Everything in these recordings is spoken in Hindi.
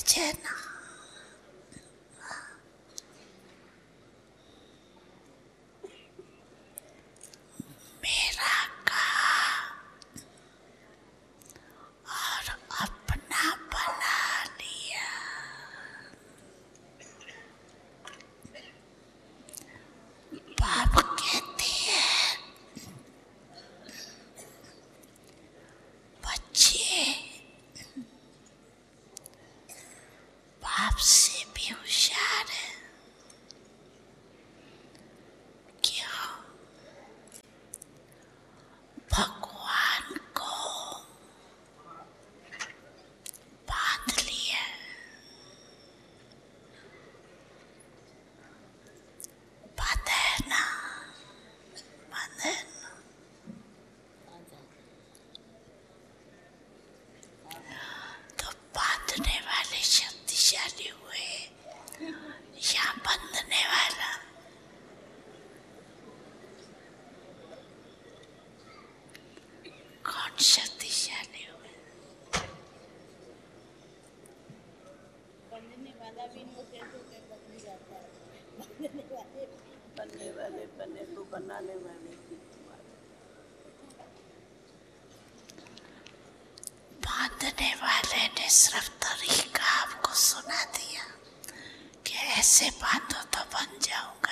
ना मेरा काम और अपना बना लिया। बाप कहती है बच्चे बाप से भी होशियार है। क्यों? भगवान को बांध लिया। बात है ना? बात है ना? तो बांधने वाले शक्तिशाली हुए या बंधने वाला? कौन शक्तिशाली हुए? बनने वाला भी इनोसेंट होकर बदल जाता है। बनने वाले बने तो बनाने वाले की बांधने वाले ने सिर्फ तरीका आपको सुना दिया कि ऐसे बांधो तो बन जाऊंगा।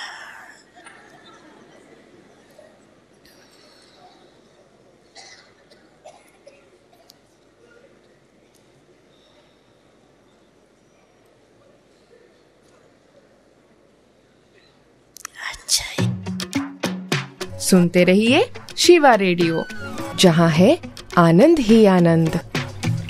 सुनते रहिए शिवा रेडियो, जहां है आनंद ही आनंद।